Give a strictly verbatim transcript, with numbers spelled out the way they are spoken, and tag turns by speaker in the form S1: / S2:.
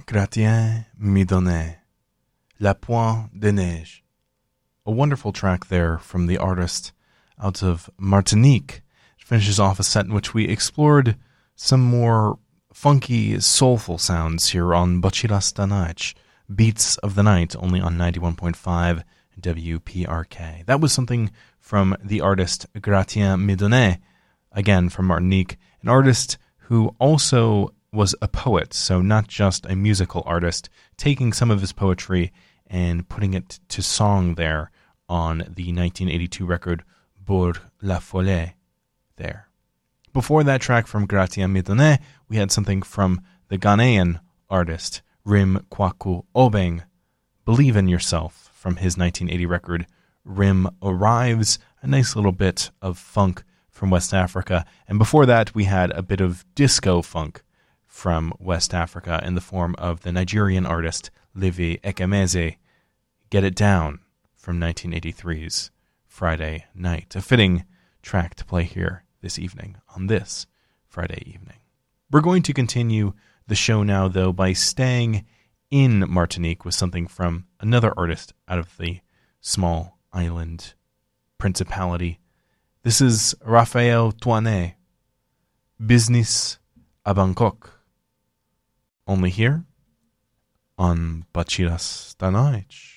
S1: Gratien me donne, La Pointe de Neige. A wonderful track there from the artist out of Martinique. It finishes off a set in which we explored some more funky, soulful sounds here on Bachiras da Noite, Beats of the Night, only on ninety-one point five W P R K. That was something from the artist Gratien me donne, again from Martinique, an artist who also was a poet, so not just a musical artist, taking some of his poetry and putting it to song there on the nineteen eighty-two record Pour la Folie there. Before that track from Gratien me donne, we had something from the Ghanaian artist Rim Kwaku Obeng, Believe in Yourself, from his nineteen eighty record Rim Arrives, a nice little bit of funk from West Africa. And before that, we had a bit of disco funk from West Africa in the form of the Nigerian artist Livy Ekemeze, Get It Down, from nineteen eighty-three's Friday Night. A fitting track to play here this evening, on this Friday evening. We're going to continue the show now, though, by staying in Martinique with something from another artist out of the small island principality. This is Raphael Touanet, Business à Bangkok. Only here on Bachiras da Noite.